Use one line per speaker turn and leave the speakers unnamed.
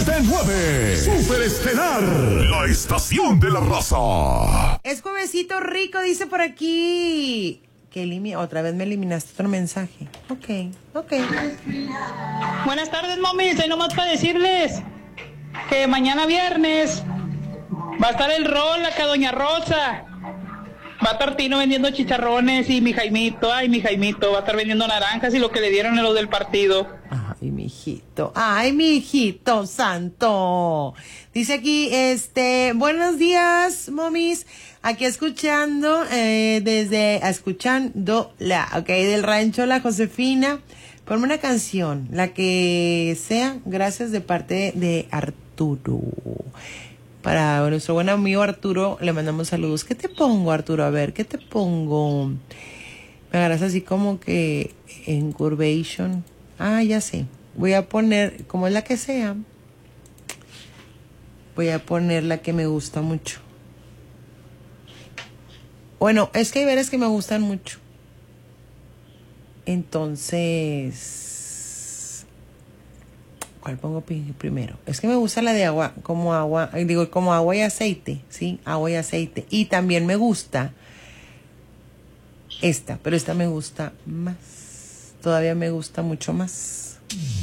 7, 9. Superestelar, la estación de la raza.
Es juevesito rico, dice por aquí. Otra vez me eliminaste otro mensaje. Ok.
Buenas tardes, momis. Soy nomás para decirles que mañana viernes va a estar el rol acá, Doña Rosa. Va a estar Tino vendiendo chicharrones y mi Jaimito va a estar vendiendo naranjas y lo que le dieron a los del partido.
Ay, mi hijito santo. Dice aquí, buenos días, momis. Aquí escuchándola, del rancho La Josefina. Ponme una canción, la que sea, gracias, de parte de Arturo. Para nuestro buen amigo Arturo le mandamos saludos. ¿Qué te pongo, Arturo? A ver, ¿qué te pongo? Me agarras así como que en curvation. Ya sé. Voy a poner, como es la que sea, voy a poner la que me gusta mucho. Bueno, es que hay veces que me gustan mucho. Entonces, ¿cuál pongo primero? Es que me gusta la de agua, como agua y aceite, ¿sí? Agua y aceite. Y también me gusta esta, pero esta me gusta más. Todavía me gusta mucho más.